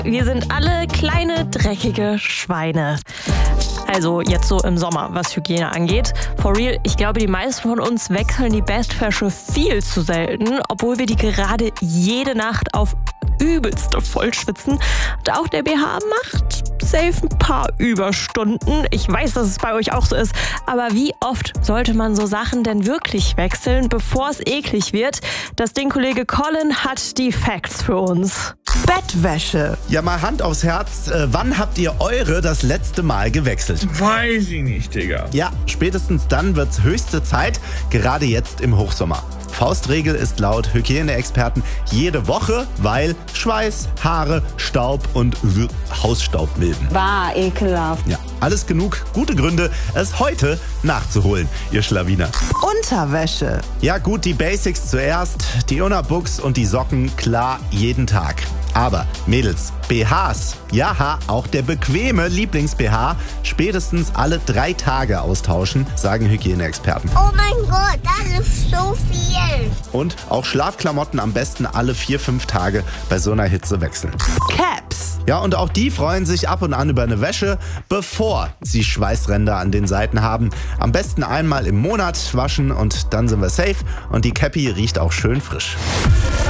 wir sind alle kleine, dreckige Schweine. Also jetzt so im Sommer, was Hygiene angeht. For real, ich glaube, die meisten von uns wechseln die Bettwäsche viel zu selten, obwohl wir die gerade jede Nacht auf übelste vollschwitzen. Und auch der BH macht safe ein paar Überstunden. Ich weiß, dass es bei euch auch so ist. Aber wie oft sollte man so Sachen denn wirklich wechseln, bevor es eklig wird? Das Ding-Kollege Colin hat die Facts für uns. Bettwäsche. Ja, mal Hand aufs Herz. Wann habt ihr eure das letzte Mal gewechselt? Weiß ich nicht, Digga. Ja, spätestens dann wird's höchste Zeit, gerade jetzt im Hochsommer. Faustregel ist laut Hygieneexperten jede Woche, weil Schweiß, Haare, Staub und Hausstaub milden. War ekelhaft. Ja, alles genug gute Gründe, es heute nachzuholen, ihr Schlawiner. Unterwäsche. Ja gut, die Basics zuerst, die Unterbuchs und die Socken, klar, jeden Tag. Aber Mädels, BHs, ja, auch der bequeme Lieblings-BH, spätestens alle 3 Tage austauschen, sagen Hygieneexperten. Oh mein Gott, das ist so viel. Und auch Schlafklamotten am besten alle 4-5 Tage bei so einer Hitze wechseln. Caps. Ja, und auch die freuen sich ab und an über eine Wäsche, bevor sie Schweißränder an den Seiten haben. Am besten einmal im Monat waschen und dann sind wir safe und die Cappy riecht auch schön frisch.